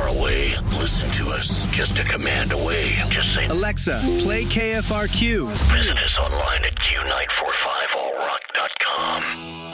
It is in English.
far away, listen to us just a command away. Just say, Alexa, play KFRQ. Visit us online at Q945allrock.com.